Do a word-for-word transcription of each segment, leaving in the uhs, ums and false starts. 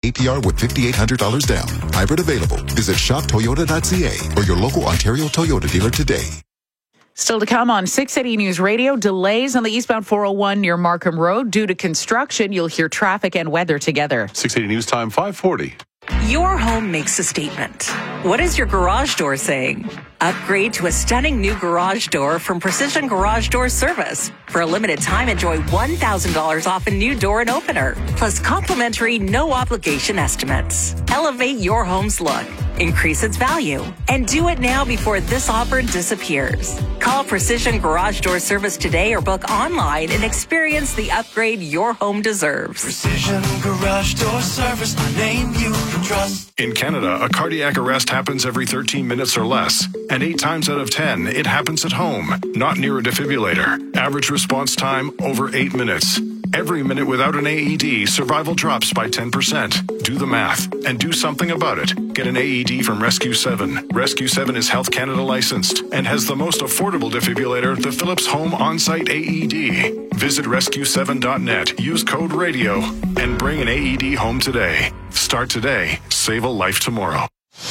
A P R with five thousand eight hundred dollars down. Hybrid available. Visit shop toyota dot c a or your local Ontario Toyota dealer today. Still to come on six eighty News Radio, delays on the eastbound four oh one near Markham Road due to construction. You'll hear traffic and weather together. six eighty News Time, five forty. Your home makes a statement. What is your garage door saying? Upgrade to a stunning new garage door from Precision Garage Door Service. For a limited time, enjoy one thousand dollars off a new door and opener, plus complimentary no-obligation estimates. Elevate your home's look, increase its value, and do it now before this offer disappears. Call Precision Garage Door Service today or book online and experience the upgrade your home deserves. Precision Garage Door Service, the name you can trust. In Canada, a cardiac arrest happens every thirteen minutes or less. And eight times out of ten, it happens at home, not near a defibrillator. Average response time, over eight minutes. Every minute without an A E D, survival drops by ten percent. Do the math and do something about it. Get an A E D from Rescue seven. Rescue seven is Health Canada licensed and has the most affordable defibrillator, the Philips Home On-Site A E D. Visit rescue seven dot net, use code RADIO, and bring an A E D home today. Start today. Save a life tomorrow.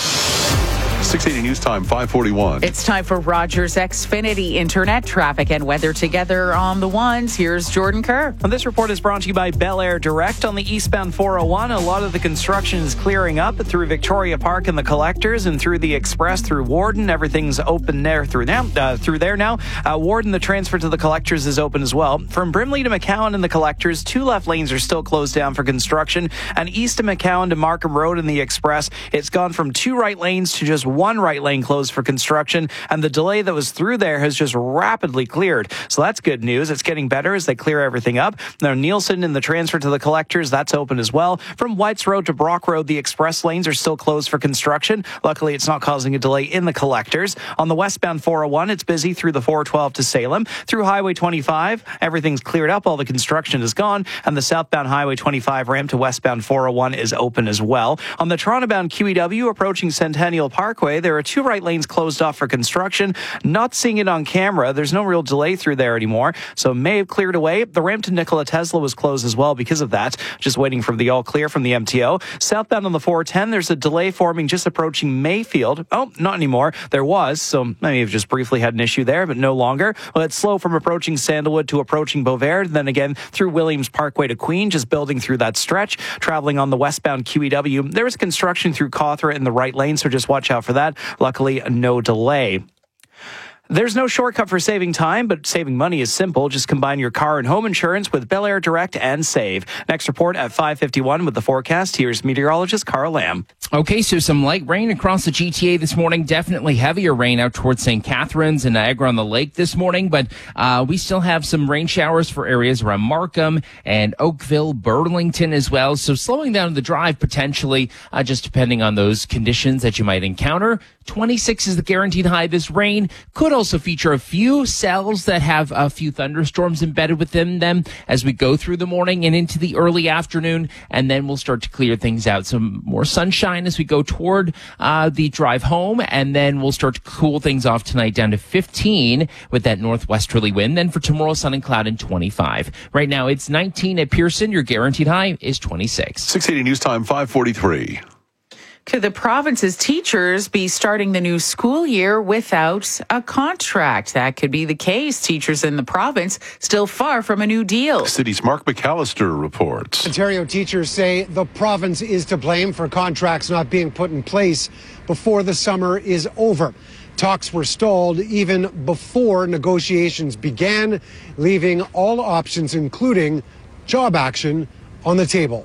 six eighty News Time, five forty-one. It's time for Rogers Xfinity Internet traffic and weather together on the ones. Here's Jordan Kerr. And this report is brought to you by Bel Air Direct on the eastbound four oh one. A lot of the construction is clearing up through Victoria Park and the Collectors and through the Express through Warden. Everything's open there through now. Uh, through there now. Uh, Warden, the transfer to the Collectors is open as well. From Brimley to McCowan and the Collectors, two left lanes are still closed down for construction. And east of McCowan to Markham Road and the Express, it's gone from two right lanes to just one right lane closed for construction, and the delay that was through there has just rapidly cleared. So that's good news. It's getting better as they clear everything up. Now, Nielsen and the transfer to the Collectors, that's open as well. From Whites Road to Brock Road, the express lanes are still closed for construction. Luckily, it's not causing a delay in the Collectors. On the westbound four oh one, it's busy through the four twelve to Salem. Through Highway twenty-five, everything's cleared up. All the construction is gone, and the southbound Highway twenty-five ramp to westbound four oh one is open as well. On the Toronto-bound Q E W approaching Centennial Parkway, there are two right lanes closed off for construction. Not seeing it on camera. There's no real delay through there anymore, so may have cleared away. The ramp to Nikola Tesla was closed as well because of that. Just waiting for the all clear from the M T O. Southbound on the four ten, there's a delay forming just approaching Mayfield. Oh, not anymore. There was, so I may have just briefly had an issue there, but no longer. Well, it's slow from approaching Sandalwood to approaching Beauvert, then again through Williams Parkway to Queen, just building through that stretch. Traveling on the westbound Q E W, there was construction through Cawthra in the right lane, so just watch out for that. Luckily, no delay. There's no shortcut for saving time, but saving money is simple. Just combine your car and home insurance with Bel Air Direct and save. Next report at five fifty-one with the forecast. Here's meteorologist Carl Lamb. Okay, so some light rain across the G T A this morning. Definitely heavier rain out towards Saint Catharines and Niagara-on-the-Lake this morning, but uh, we still have some rain showers for areas around Markham and Oakville, Burlington as well. So slowing down the drive potentially, uh, just depending on those conditions that you might encounter. twenty-six is the guaranteed high. This rain could also feature a few cells that have a few thunderstorms embedded within them as we go through the morning and into the early afternoon, and then we'll start to clear things out. Some more sunshine as we go toward uh, the drive home, and then we'll start to cool things off tonight down to fifteen with that northwesterly wind. Then for tomorrow, sun and cloud and twenty-five. Right now, it's nineteen at Pearson. Your guaranteed high is twenty-six. six eighty News Time, five forty-three. Could the province's teachers be starting the new school year without a contract? That could be the case. Teachers in the province still far from a new deal. City's Mark McAllister reports. Ontario teachers say the province is to blame for contracts not being put in place before the summer is over. Talks were stalled even before negotiations began, leaving all options, including job action, on the table.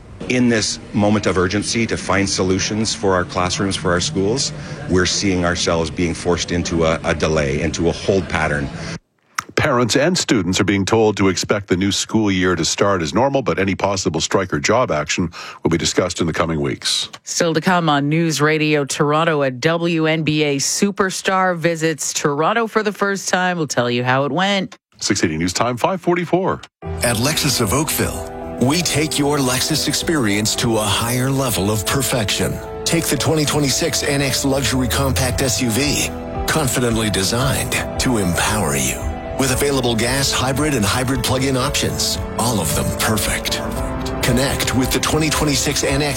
In this moment of urgency to find solutions for our classrooms, for our schools, we're seeing ourselves being forced into a, a delay, into a hold pattern. Parents and students are being told to expect the new school year to start as normal, but any possible strike or job action will be discussed in the coming weeks. Still to come on News Radio Toronto, a W N B A superstar visits Toronto for the first time. We'll tell you how it went. six eighty News Time, five forty-four. At Lexus of Oakville, we take your Lexus experience to a higher level of perfection. Take the twenty twenty-six N X Luxury Compact S U V, confidently designed to empower you. With available gas, hybrid, and hybrid plug-in options, all of them perfect. Connect with the twenty twenty-six N X